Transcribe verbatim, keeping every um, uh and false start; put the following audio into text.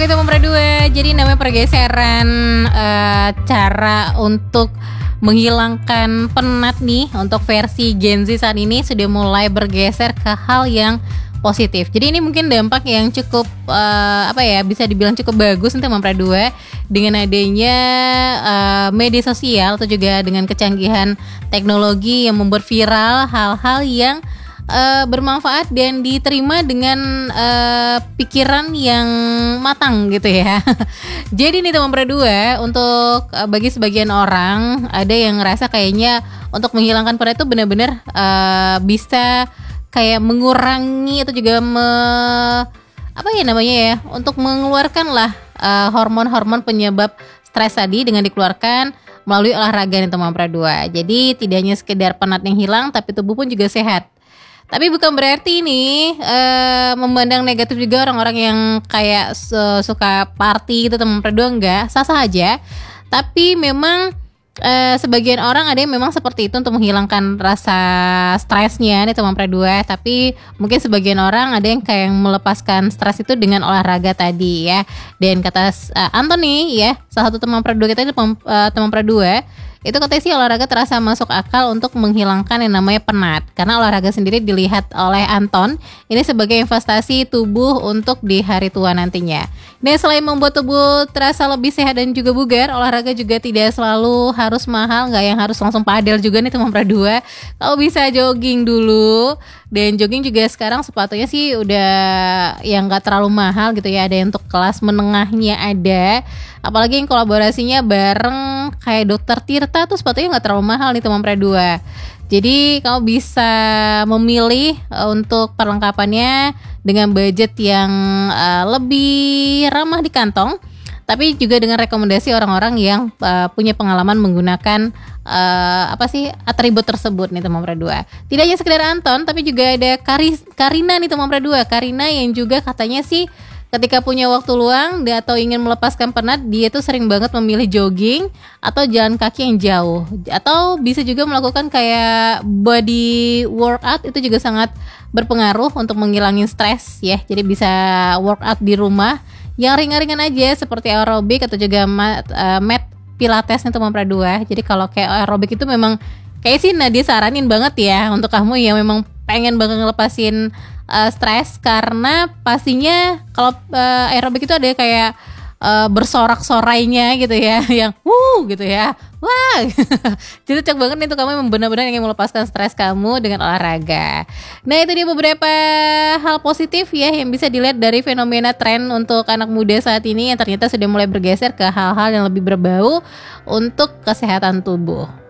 nih teman berdua. Jadi namanya pergeseran uh, cara untuk menghilangkan penat nih untuk versi Gen Z saat ini sudah mulai bergeser ke hal yang positif. Jadi ini mungkin dampak yang cukup uh, apa ya, bisa dibilang cukup bagus nih teman berdua dengan adanya uh, media sosial atau juga dengan kecanggihan teknologi yang membuat viral hal-hal yang Uh, bermanfaat dan diterima dengan uh, pikiran yang matang gitu ya. Jadi nih teman berdua, untuk uh, bagi sebagian orang ada yang ngerasa kayaknya untuk menghilangkan penat itu benar-benar uh, bisa kayak mengurangi atau juga me, apa ya namanya ya, untuk mengeluarkan lah uh, hormon-hormon penyebab stres tadi dengan dikeluarkan melalui olahraga nih teman berdua. Jadi tidak hanya sekedar penat yang hilang, tapi tubuh pun juga sehat. Tapi bukan berarti ini uh, memandang negatif juga orang-orang yang kayak uh, suka party gitu teman berdua, enggak, sah-sah aja. Tapi memang uh, sebagian orang ada yang memang seperti itu untuk menghilangkan rasa stresnya nih teman berdua. Tapi mungkin sebagian orang ada yang kayak melepaskan stres itu dengan olahraga tadi ya. Dan kata uh, Anthony ya, salah satu teman berdua kita itu uh, teman berdua, itu katanya sih olahraga terasa masuk akal untuk menghilangkan yang namanya penat. Karena olahraga sendiri dilihat oleh Anton ini sebagai investasi tubuh untuk di hari tua nantinya. Dan selain membuat tubuh terasa lebih sehat dan juga bugar, olahraga juga tidak selalu harus mahal, gak yang harus langsung padel juga nih teman berdua. Kalau bisa jogging dulu. Dan jogging juga sekarang sepatunya sih udah yang gak terlalu mahal gitu ya. Ada yang untuk kelas menengahnya ada. Apalagi yang kolaborasinya bareng kayak Dokter Tirta tuh sepatunya gak terlalu mahal nih teman berdua. Jadi kamu bisa memilih uh, untuk perlengkapannya dengan budget yang uh, lebih ramah di kantong, tapi juga dengan rekomendasi orang-orang yang uh, punya pengalaman menggunakan uh, apa sih atribut tersebut nih teman berdua. Tidak hanya sekedar Anton, tapi juga ada Karis, Karina nih teman berdua. Karina yang juga katanya sih ketika punya waktu luang dia atau ingin melepaskan penat, dia tuh sering banget memilih jogging atau jalan kaki yang jauh. Atau bisa juga melakukan kayak body workout, itu juga sangat berpengaruh untuk menghilangin stres ya. Jadi bisa workout di rumah yang ringan-ringan aja seperti aerobik atau juga mat, uh, mat pilates nih teman berdua. Jadi kalau kayak aerobik itu memang kayak sih Nadia saranin banget ya untuk kamu yang memang pengen banget ngelepasin uh, stres, karena pastinya kalau uh, aerobik itu ada kayak uh, bersorak-sorainya gitu ya, yang wuh gitu ya, wah. Jadi cocok banget nih tuh kamu yang benar-benar ingin melepaskan stres kamu dengan olahraga. Nah itu dia beberapa hal positif ya yang bisa dilihat dari fenomena tren untuk anak muda saat ini yang ternyata sudah mulai bergeser ke hal-hal yang lebih berbau untuk kesehatan tubuh.